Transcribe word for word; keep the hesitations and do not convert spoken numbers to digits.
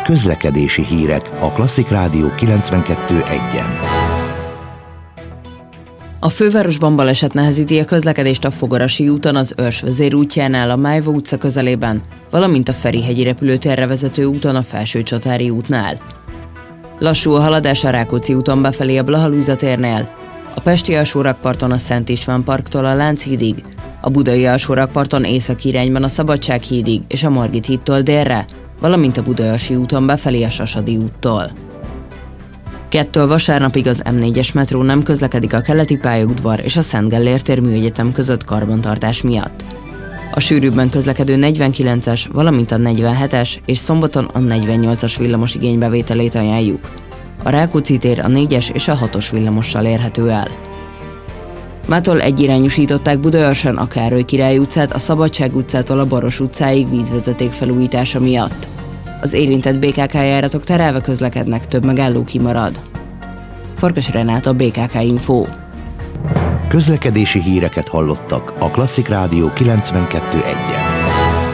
Közlekedési hírek a Klasszik Rádió kilencvenkettő egyen. A fővárosban baleset nehezíti a közlekedést a Fogarasi úton, az Örs vezérútjánál, a Májva utca közelében, valamint a Ferihegyi repülőtérre vezető úton, a Felsőcsatári útnál. Lassú a haladás a Rákóczi úton befelé a Blaha Lujza térnél, a pesti alsórakparton a Szent István parktól a Lánchídig, a budai alsórakparton északi irányban a Szabadsághídig és a Margit hídtól délre, valamint a Budaörsi úton befelé a Sasadi úttól. Kettől vasárnapig az em négyes metró nem közlekedik a Keleti pályaudvar és a Szent Gellért tér műegyetem között karbantartás miatt. A sűrűbben közlekedő negyvenkilences, valamint a negyvenhetes és szombaton a negyvennyolcas villamos igénybevételét ajánljuk. A Rákóczi tér a négyes és a hatos villamossal érhető el. Mától egyirányosították Budaörsön a Károly Király utcát a Szabadság utcától a Baros utcáig vízvezeték felújítása miatt. Az érintett bé ká ká járatok terelve közlekednek, több megálló kimarad. Farkas Renáta, bé ká ká Info. Közlekedési híreket hallottak a Klasszik Rádió kilencvenkettő egyen.